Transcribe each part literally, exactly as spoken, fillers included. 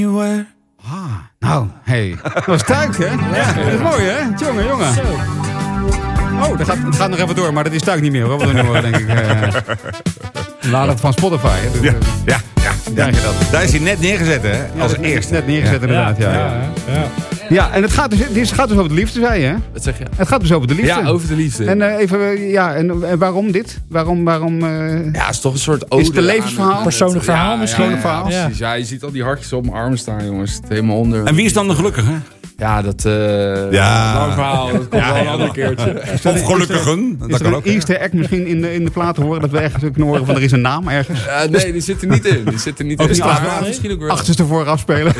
Ah, nou, hey. Dat was Tuik, hè? Ja. Dat is mooi, hè? Jongen, jongen. Zo. Oh, dat gaat, het gaat nog even door, maar dat is Tuik niet meer, hoor. Wat we nu horen, denk ik. Uh, laat het van Spotify, hè? Dus, Ja, ja, ja. ja. ja. Daar is hij net neergezet, hè? Ja, Als dat is eerste. net neergezet, inderdaad. Ja, ja, ja. ja. ja en het gaat, dus, het gaat dus over de liefde, zei je, hè? Wat zeg je? Het gaat dus over de liefde. Ja, over de liefde. En uh, even, uh, ja, en, en waarom dit? Waarom, waarom... Uh... Ja, het is toch een soort ode. Is het een levensverhaal? Aan, Persoonlijk verhaal ja, misschien? Ja, ja, verhaal. ja, precies. Ja, je ziet al die hartjes op mijn armen staan, jongens. Het helemaal onder. En wie is dan de gelukkige? Ja, dat... Uh, Ja. Lang verhaal. Dat komt Ja, wel een ja, ander ja. keertje. Of gelukkigen. Is Dat er kan een ook. easter egg misschien in de, in de plaat te horen... dat we ergens kunnen horen van er is een naam ergens? Uh, nee, die zit er niet in. Die zit er niet in. niet Ja, in. maar misschien ook wel. Achterste voor afspelen.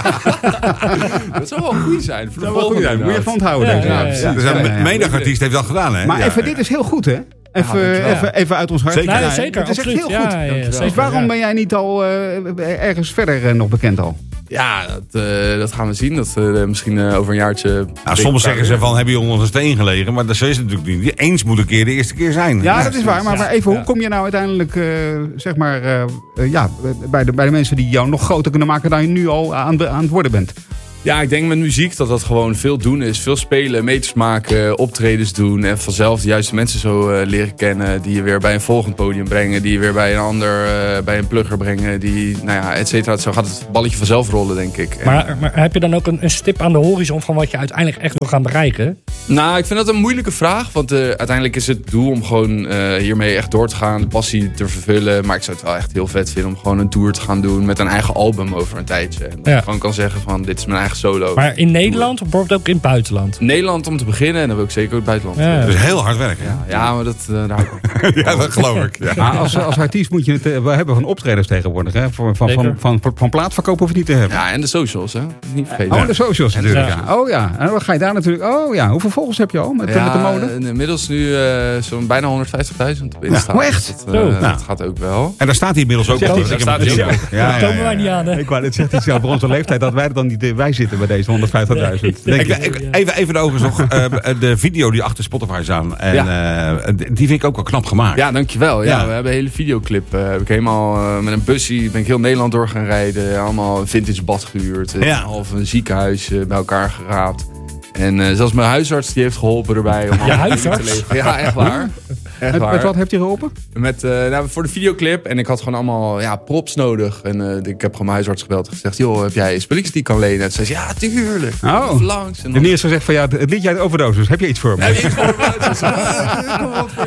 Dat zou wel goed zijn. Voor de Dat wil goed volgende zijn. Moet je inderdaad. van onthouden. Ja, deze. ja, Ja, ja, precies. ja. Dus Ja, ja, een ja. menig artiest heeft dat gedaan, hè? Maar Ja. even, dit is heel goed, hè? Even, dankjewel. even, even uit ons hart. Zeker. Nee, Ja, zeker. Het is echt absoluut. heel goed. Ja, ja, ja, Dankjewel. zeker, Dus waarom ja. ben jij niet al uh, ergens verder uh, nog bekend al? Ja, dat, uh, dat gaan we zien. Dat uh, misschien uh, over een jaartje... Nou, soms zeggen ze van, heb je onder een steen gelegen? Maar dat is het natuurlijk niet. Eens moet een keer de eerste keer zijn. Ja, dat is waar. Maar, Ja, maar even, ja. hoe kom je nou uiteindelijk uh, zeg maar, uh, uh, ja, bij, de, bij de mensen die jou nog groter kunnen maken dan je nu al aan, de, aan het worden bent? Ja, ik denk met muziek dat dat gewoon veel doen is. Veel spelen, meters maken, optredens doen. En vanzelf de juiste mensen zo uh, leren kennen. Die je weer bij een volgend podium brengen. Die je weer bij een ander, uh, bij een plugger brengen. Die, nou ja, et cetera. Zo gaat het balletje vanzelf rollen, denk ik. En, Maar, maar heb je dan ook een, een stip aan de horizon van wat je uiteindelijk echt wil gaan bereiken? Nou, ik vind dat een moeilijke vraag. Want uh, uiteindelijk is het doel om gewoon uh, hiermee echt door te gaan. De passie te vervullen. Maar ik zou het wel echt heel vet vinden om gewoon een tour te gaan doen. Met een eigen album over een tijdje. En dat Ja. ik gewoon kan zeggen van dit is mijn eigen solo. Maar in Nederland of bijvoorbeeld ook in het buitenland? Nederland om te beginnen. En dan wil ik zeker ook het buitenland. Ja. Dus heel hard werken. Ja, ja, maar dat, uh, daar hou ik van. Ja, dat geloof ik. Ja. Maar als, als artiest moet je het uh, wel hebben van optredens tegenwoordig. Hè? Van, van, van, Zeker. van, van, van plaatverkoop hoef je niet te hebben. Ja, en de socials, hè. Niet vergeten. Oh, de socials natuurlijk. Ja. Ja. Oh ja, en dan ga je daar natuurlijk... Oh ja, hoeveel volgers heb je al met, Ja, met de mode? en inmiddels nu uh, zo'n bijna honderdvijftigduizend op Insta. Oh, echt? Dat, uh, Zo. dat Nou. gaat ook wel. En daar staat hij inmiddels ook. Zegt op. hij- daar staat hij ook. Ja, Daar ja, komen ja, wij ja. niet aan, hè? Ik wou, het zegt hij zelf voor onze leeftijd dat wij er dan niet uh, bij zitten bij deze honderdvijftigduizend. Denk Ik, ik. ik- even, even overigens nog, uh, de video die achter Spotify staan. En, uh, die vind ik ook wel knap gemaakt. Ja, dankjewel. Ja, Ja. we hebben een hele videoclip. Uh, heb ik helemaal uh, met een bussie ben ik heel Nederland door gaan rijden. Allemaal een vintage bad gehuurd. Ja. Half een ziekenhuis uh, bij elkaar geraapt. En uh, zelfs mijn huisarts die heeft geholpen erbij. Om Je allemaal huisarts? dingen te leveren. Ja, echt waar. Echt Met, waar. met wat heeft hij geholpen? Met, uh, nou, voor de videoclip. En ik had gewoon allemaal ja, props nodig. En uh, ik heb gewoon mijn huisarts gebeld en gezegd... joh, heb jij spulletjes die ik kan lenen? En toen zei ze, ja, tuurlijk. Oh. Even langs. En De dan... eerst gezegd van ja, het liedje uit Overdoses. Heb je iets voor me? Heb je iets voor me? Toen zei ze, ah, kom op.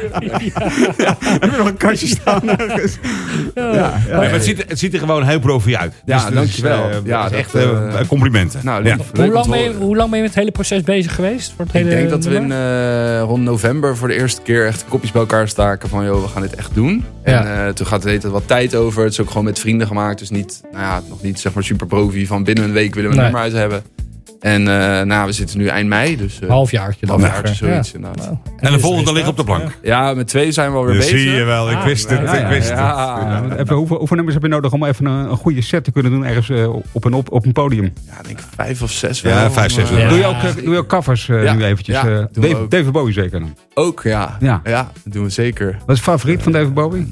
Heb je nog een kastje staan ergens? Ja, ja. Nee, maar het, ziet, het ziet er gewoon heel profi uit. Ja, Dus- dankjewel. uh, Ja, dat is echt dat, uh, uh, complimenten. Nou, ja. lief. Leuk Hoe om lang, te ben je, horen. hoe lang ben je met het hele proces bezig geweest? Voor het hele Ik denk dat we in nummer? uh, rond november voor de eerste keer echt kopjes bij elkaar staken van joh, we gaan dit echt doen. Ja. En uh, toen gaat het eten wat tijd over. Het is ook gewoon met vrienden gemaakt. Dus niet, nou ja, nog niet zeg maar super profi van binnen een week willen we een Nee. nummer uit hebben. En uh, nou, we zitten nu eind mei. Dus uh, Halfjaartje dan. halfjaartje zoiets Ja. inderdaad. Nou, En de volgende ligt op de plank. Ja, met twee zijn we alweer Dat bezig. zie je wel. Ik Ah, wist het. ja, Ik ja, wist het. Ja, Ja, even, hoeveel, hoeveel nummers heb je nodig om even een, een goede set te kunnen doen ergens uh, op, een, op, op een podium? ja, ik denk vijf of zes Ja, wel. vijf, zes Maar, wel. uh, Doe, je ook, uh, doe je ook covers uh, Ja. nu eventjes? Ja, Uh, doen we Dave, ook. David Bowie zeker dan. Ook, ja. Ja. ja. dat doen we zeker. Wat is je favoriet van David Bowie?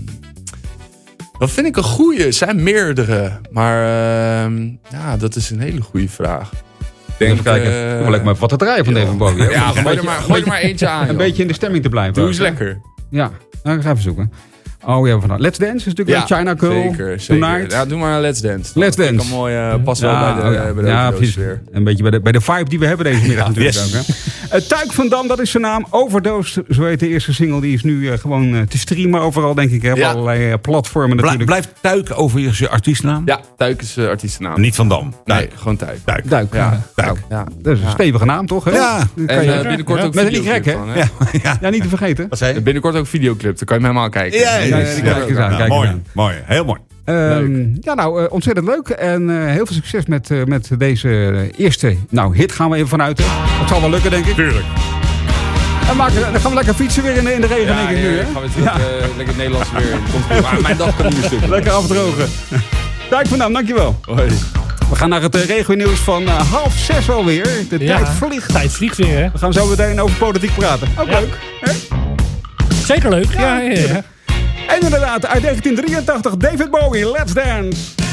Dat vind ik een goeie. Er zijn meerdere. Maar uh, ja, dat is een hele goede vraag. Ik Even kijken. uh, Uh, lijkt me wat te draaien van David Bowie. hè? Ja, Een gooi er beetje- maar, gooi er maar eentje aan. Een joh. beetje in de stemming te blijven. Doe eens ook, hè? lekker. Ja, nou, ik ga even zoeken. Oh ja, van Let's Dance is natuurlijk Ja, China Girl. zeker, zeker. Tonight. Ja, doe maar Let's Dance. Let's Dat vind ik Dance. een mooi, uh, past wel Ja, bij de, oh ja. bij de Ja, overdose precies. weer. Een beetje bij de, bij de vibe die we hebben deze middag natuurlijk yes. ook. Hè. Uh, Tuik van Dam, dat is zijn naam. Overdose, zo heet de eerste single. Die is nu uh, gewoon uh, te streamen overal, denk ik. Hè, op Ja. allerlei uh, platformen Bla- natuurlijk. Blijft Tuik overigens je artiestnaam? Ja, Tuik is uh, artiestennaam. Niet Van Dam. Nee, Tuik. gewoon Tuik. Tuik. Duik. Ja. Duik. Ja. Dat is een Ja. stevige naam, toch? Hè? Ja. Dan kan En je- uh, binnenkort ook Met een videoclip Y, hè? van, hè? Ja, ja. Ja, niet te vergeten. Wat zei je? En binnenkort ook videoclip. Dan kan je hem helemaal kijken. Ja, ja, ja, ja, ja. kijk eens aan, Ja, kijk eens mooi, aan. mooi, heel mooi. Ehm, ja, nou, uh, ontzettend leuk. En uh, heel veel succes met, uh, met deze uh, eerste nou, hit gaan we even vanuit. Hè. Dat zal wel lukken, denk ik. Tuurlijk. En maken, dan gaan we lekker fietsen weer in de, in de regen, denk ik nu. Hè? gaan we terug, uh, lekker het Nederlands weer. Komt goed. Maar mijn dag kan niet meer stuk. Lekker afdrogen. Tuik van Dam, dankjewel. Hoi. We gaan naar het uh, regio-nieuws van uh, half zes alweer. De Ja, tijd vliegt. Tijd vliegt weer, hè? We gaan zo meteen over politiek praten. Ook Ja. leuk. Hè? Zeker leuk. Ja, ja, ja. En inderdaad, uit negentien drieëntachtig, David Bowie, Let's Dance.